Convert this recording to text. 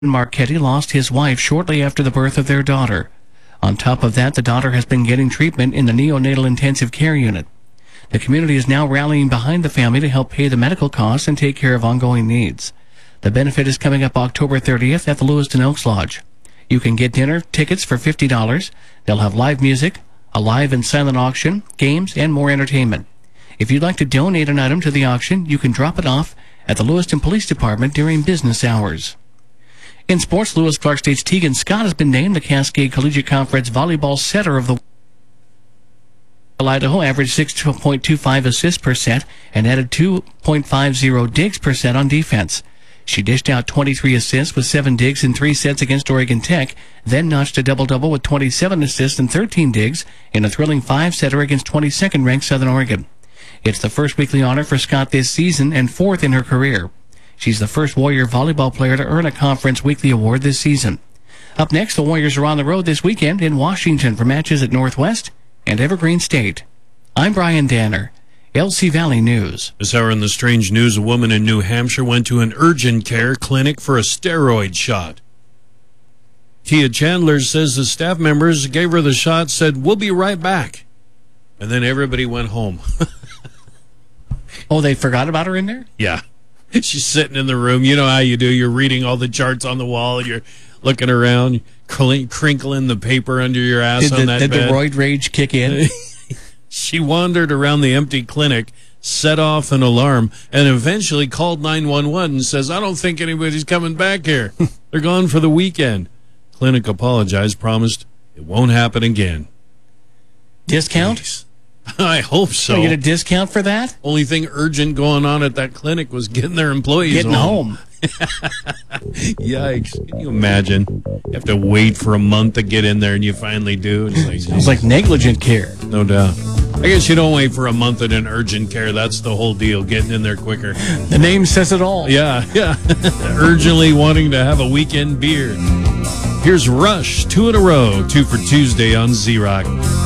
Marchetti lost his wife shortly after the birth of their daughter. On top of that, the daughter has been getting treatment in the neonatal intensive care unit. The community is now rallying behind the family to help pay the medical costs and take care of ongoing needs. The benefit is coming up October 30th at the Lewiston Oaks Lodge. You can get dinner tickets for $50. They'll have live music, a live and silent auction, games, and more entertainment. If you'd like to donate an item to the auction, you can drop it off at the Lewiston Police Department during business hours. In sports, Lewis Clark State's Tegan Scott has been named the Cascade Collegiate Conference Volleyball Setter of the Week. Idaho averaged 6.25 assists per set and added 2.50 digs per set on defense. She dished out 23 assists with 7 digs in 3 sets against Oregon Tech, then notched a double-double with 27 assists and 13 digs in a thrilling 5-setter against 22nd-ranked Southern Oregon. It's the first weekly honor for Scott this season and 4th in her career. She's the first Warrior volleyball player to earn a conference weekly award this season. Up next, the Warriors are on the road this weekend in Washington for matches at Northwest and Evergreen State. I'm Brian Danner, LC Valley News. This hour in the strange news, a woman in New Hampshire went to an urgent care clinic for a steroid shot. Tia Chandler says the staff members gave her the shot, said, "We'll be right back." And then everybody went home. Oh, they forgot about her in there? Yeah. She's sitting in the room. You know how you do. You're reading all the charts on the wall, and you're looking around, crinkling the paper under your ass on that bed. Did the roid rage kick in? She wandered around the empty clinic, set off an alarm, and eventually called 911 and says, "I don't think anybody's coming back here. They're gone for the weekend." Clinic apologized, promised it won't happen again. Discount? Nice. I hope so. You get a discount for that? Only thing urgent going on at that clinic was getting their employees Getting home. Yikes. Can you imagine? You have to wait for a month to get in there, and you finally do. It's like negligent care. No doubt. I guess you don't wait for a month in an urgent care. That's the whole deal, getting in there quicker. The name says it all. Yeah. Urgently wanting to have a weekend beer. Here's Rush, 2 in a row, 2 for Tuesday on Z-Rock.